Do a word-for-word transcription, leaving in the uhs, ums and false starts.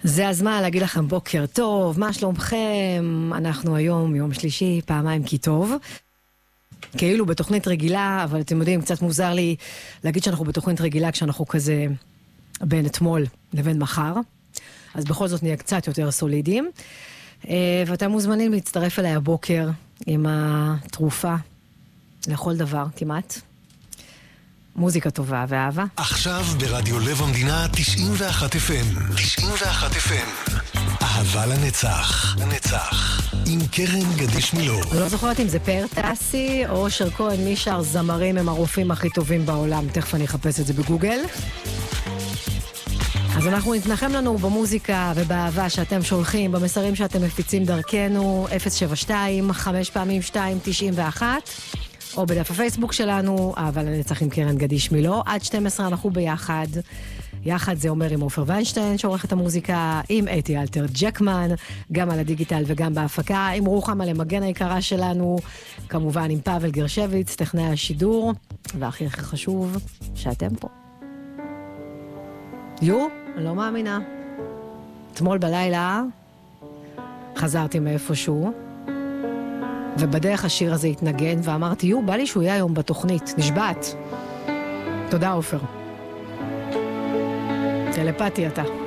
זה הזמן להגיד לכם בוקר טוב, מה שלומכם? אנחנו היום יום שלישי, פעמיים כי טוב. כאילו בתוכנית רגילה, אבל אתם יודעים, קצת מוזר לי להגיד שאנחנו בתוכנית רגילה כשאנחנו כזה בין אתמול לבין מחר. אז בכל זאת נהיה קצת יותר סולידיים. ואתם מוזמנים להצטרף אליי הבוקר עם התרופה לכל דבר כמעט. מוזיקה טובה ואהבה. עכשיו ברדיו לב המדינה תשעים ואחת אף אם. תשעים ואחת אף אם. אהבה לנצח. לנצח. עם קרן גדיש מילוא. לא זוכרת אם זה פאר טסי או שר כהן, מי שר זמרים הם הרופאים הכי טובים בעולם. תכף אני אחפש את זה בגוגל. אז אנחנו נתנחם לנו במוזיקה ובאהבה שאתם שולחים, במסרים שאתם מפיצים דרכנו, אפס שבע שתיים חמש פעמים שתיים תשעים ואחת. או בדף הפייסבוק שלנו, אבל לנצח עם קרן גדיש מילוא. עד שתים עשרה אנחנו ביחד. יחד זה אומר עם עופר ויינשטיין, שעורך את המוזיקה, עם אתי אלתר ג'קמן, גם על הדיגיטל וגם בהפקה, עם רוחמה למגן היקרה שלנו, כמובן עם פאבל גרשביץ, טכנאי השידור, והכי הכי חשוב, שאתם פה. יו, אני לא מאמינה. אתמול בלילה חזרתי מאיפשהו, ובדרך השיר הזה התנגן, ואמרתי, יו, בא לי שהוא יהיה היום בתוכנית, נשבעת. תודה, עופר. טלפתי אתה.